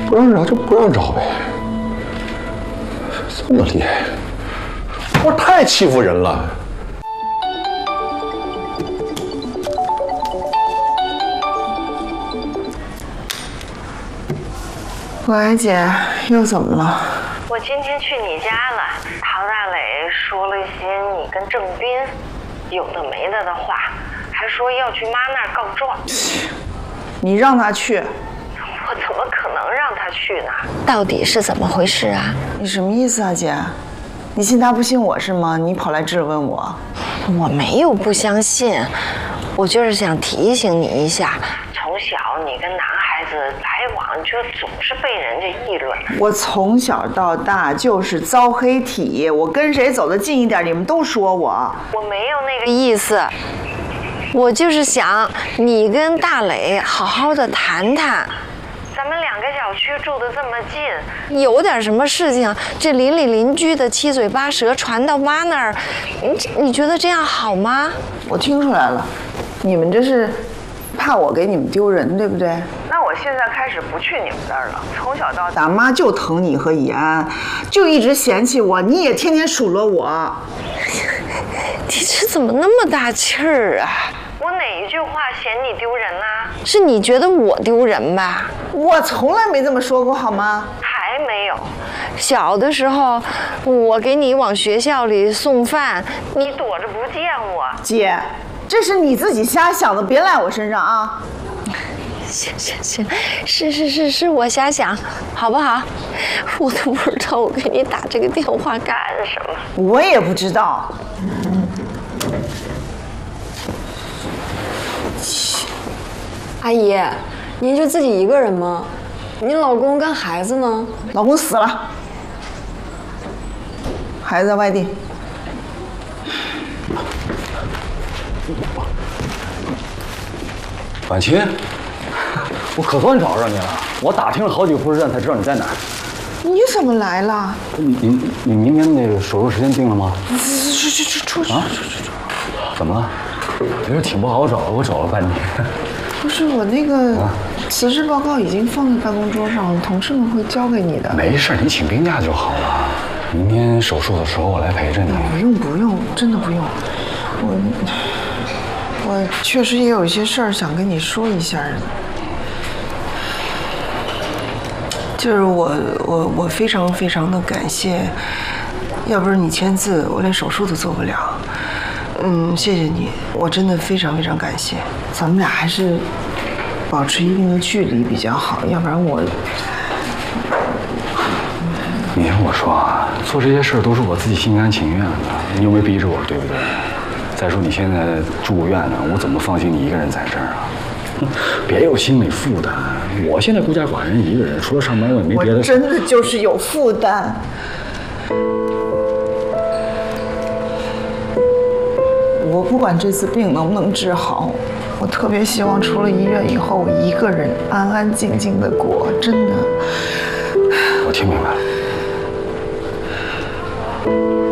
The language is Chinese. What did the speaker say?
不让找就不让找呗，这么厉害，我太欺负人了。 喂，姐，又怎么了？ 我今天去你家了，陶大磊说了一些你跟郑斌有的没的的话，还说要去妈那儿告状。 你让他去？ 我怎么可能让他去呢？ 到底是怎么回事啊？ 你什么意思啊，姐？你信他不信我是吗？你跑来质问我？ 我没有不相信，我就是想提醒你一下。 从小你跟男孩子来往，就总是被人家议论。 我从小到大就是遭黑体，我跟谁走得近一点，你们都说我。 我没有那个意思，我就是想你跟大磊好好的谈谈。 咱们2个小区住得这么近， 有点什么事情，这邻里邻居的七嘴八舌传到妈那儿，你觉得这样好吗？ 我听出来了，你们这是怕我给你们丢人，对不对？ 那我现在开始不去你们那儿了。从小到大， 大妈就疼你和以安，就一直嫌弃我，你也天天数落我。 你这怎么那么大气儿啊？ 我哪一句话嫌你丢人啦？ 是你觉得我丢人吧？ 我从来没这么说过，好吗？ 还没有。 小的时候，我给你往学校里送饭， 你躲着不见我。 姐，这是你自己瞎想的，别赖我身上啊！ 行，是我瞎想，好不好？我都不知道我给你打这个电话干什么。 我也不知道。 阿姨，您就自己一个人吗？您老公跟孩子呢？ 老公死了，孩子在外地。 婉琴，我可算找着你了。我打听了好几个护士站才知道你在哪儿。 你怎么来了？ 你明天那个手术时间定了吗？ 出去！ 怎么了？这人挺不好找，我找了半天。 不是我那个辞职报告已经放在办公桌上，同事们会交给你的。 没事，你请病假就好了。明天手术的时候我来陪着你。 不用，真的不用。我确实也有一些事儿想跟你说一下。就是我非常非常的感谢，要不是你签字，我连手术都做不了。谢谢你，我真的非常非常感谢。咱们俩还是保持一定的距离比较好，要不然我…… 你听我说啊，做这些事儿都是我自己心甘情愿的，你又没逼着我，对不对？再说你现在住院呢，我怎么放心你一个人在这儿啊？别有心理负担。我现在孤家寡人一个人，除了上班我也没别的。 我真的就是有负担。我不管这次病能不能治好，我特别希望出了医院以后，我一个人安安静静的过，真的。 我听明白了。